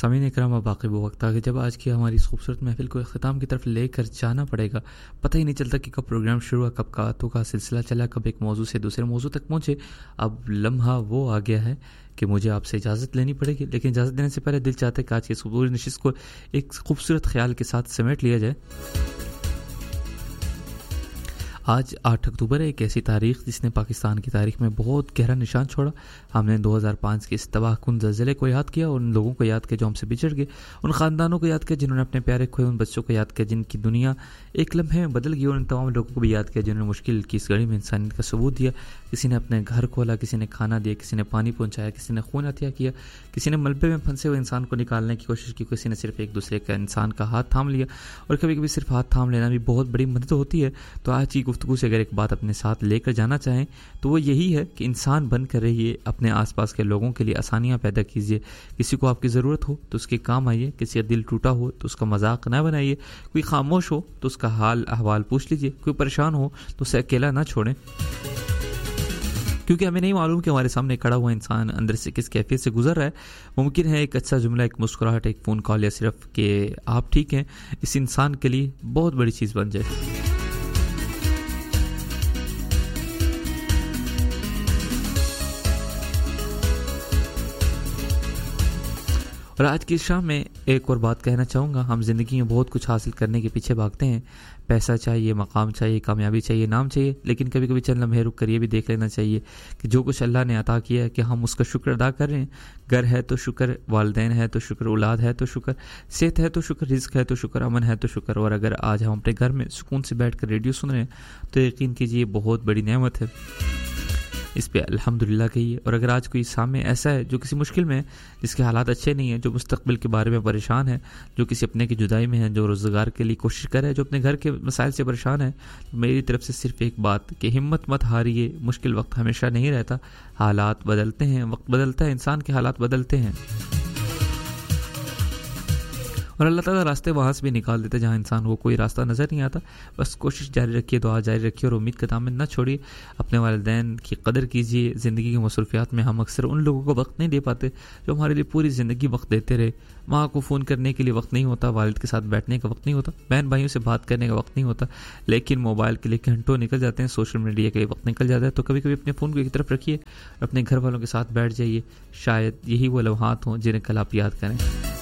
سامعین کرام، اب باقی وہ وقت آ گیا جب آج کی ہماری اس خوبصورت محفل کو اختتام کی طرف لے کر جانا پڑے گا۔ پتہ ہی نہیں چلتا کہ کب پروگرام شروع ہوا، کب باتوں کا سلسلہ چلا، کب ایک موضوع سے دوسرے موضوع تک پہنچے۔ اب لمحہ وہ آ گیا ہے کہ مجھے آپ سے اجازت لینی پڑے گی، لیکن اجازت دینے سے پہلے دل چاہتا ہے کہ آج کی اس پوری نشست کو ایک خوبصورت خیال کے ساتھ سمیٹ لیا جائے۔ آج 8 اکتوبر ہے، ایک ایسی تاریخ جس نے پاکستان کی تاریخ میں بہت گہرا نشان چھوڑا۔ ہم نے 2005 کے اس تباہ کن زلزلے کو یاد کیا، اور ان لوگوں کو یاد کیا جو ہم سے بچڑ گئے، ان خاندانوں کو یاد کیا جنہوں نے اپنے پیارے کھوئے، ان بچوں کو یاد کیا جن کی دنیا ایک لمحے میں بدل گئی، اور ان تمام لوگوں کو بھی یاد کیا جنہوں نے مشکل کی اس گھڑی میں انسانیت کا ثبوت دیا۔ کسی نے اپنے گھر کھولا، کسی نے کھانا دیا، کسی نے پانی پہنچایا، کسی نے خون عطیہ کیا، کسی نے ملبے میں پھنسے ہوئے انسان کو نکالنے کی کوشش کی، کسی نے صرف ایک دوسرے کا انسان کا ہاتھ تھام لیا، اور کبھی کبھی صرف ہاتھ تھام لینا بھی بہت بڑی مدد ہوتی ہے۔ تو آج کی گفتگو سے اگر ایک بات اپنے ساتھ لے کر جانا چاہیں تو وہ یہی ہے کہ انسان بن کر رہیے، اپنے آس پاس کے لوگوں کے لیے آسانیاں پیدا کیجیے۔ کسی کو آپ کی ضرورت ہو تو اس کے کام آئیے، کسی کا دل ٹوٹا ہو تو اس کا مذاق نہ بنائیے، کوئی خاموش ہو تو اس کا حال احوال پوچھ لیجیے، کوئی پریشان ہو تو اسے اکیلا نہ چھوڑیں، کیونکہ ہمیں نہیں معلوم کہ ہمارے سامنے کھڑا ہوا انسان اندر سے کس کیفیت سے گزر رہا ہے۔ ممکن ہے ایک اچھا جملہ، ایک مسکراہٹ، ایک فون کال، یا صرف کہ آپ ٹھیک ہیں، اس انسان کے لیے بہت بڑی چیز بن جائے۔ اور آج کی شام میں ایک اور بات کہنا چاہوں گا، ہم زندگی میں بہت کچھ حاصل کرنے کے پیچھے بھاگتے ہیں، پیسہ چاہیے، مقام چاہیے، کامیابی چاہیے، نام چاہیے، لیکن کبھی کبھی چند لمحے رک کر یہ بھی دیکھ لینا چاہیے کہ جو کچھ اللہ نے عطا کیا ہے کہ ہم اس کا شکر ادا کر رہے ہیں۔ گھر ہے تو شکر، والدین ہے تو شکر، اولاد ہے تو شکر، صحت ہے تو شکر، رزق ہے تو شکر، امن ہے تو شکر، اور اگر آج ہم اپنے گھر میں سکون سے بیٹھ کر ریڈیو سن رہے ہیں تو یقین کیجیے یہ بہت بڑی نعمت ہے، اس پہ الحمدللہ کہیے۔ اور اگر آج کوئی سامنے ایسا ہے جو کسی مشکل میں ہے، جس کے حالات اچھے نہیں ہیں، جو مستقبل کے بارے میں پریشان ہے، جو کسی اپنے کی جدائی میں ہے، جو روزگار کے لیے کوشش کر رہا ہے، جو اپنے گھر کے مسائل سے پریشان ہے، تو میری طرف سے صرف ایک بات کہ ہمت مت ہاریے، مشکل وقت ہمیشہ نہیں رہتا، حالات بدلتے ہیں، وقت بدلتا ہے، انسان کے حالات بدلتے ہیں، اور اللہ تعالیٰ راستے وہاں سے بھی نکال دیتے جہاں انسان کو کوئی راستہ نظر نہیں آتا۔ بس کوشش جاری رکھیے، دعا جاری رکھیے، اور امید کا دامن نہ چھوڑیے۔ اپنے والدین کی قدر کیجیے۔ زندگی کی مصروفیات میں ہم اکثر ان لوگوں کو وقت نہیں دے پاتے جو ہمارے لیے پوری زندگی وقت دیتے رہے۔ ماں کو فون کرنے کے لیے وقت نہیں ہوتا، والد کے ساتھ بیٹھنے کا وقت نہیں ہوتا، بہن بھائیوں سے بات کرنے کا وقت نہیں ہوتا، لیکن موبائل کے لیے گھنٹوں نکل جاتے ہیں، سوشل میڈیا کے لیے وقت نکل جاتا ہے۔ تو کبھی کبھی اپنے فون کو ایک طرف رکھیے اور اپنے گھر والوں کے ساتھ بیٹھ جائیے، شاید یہی وہ لمحات ہوں جنہیں کل آپ یاد کریں۔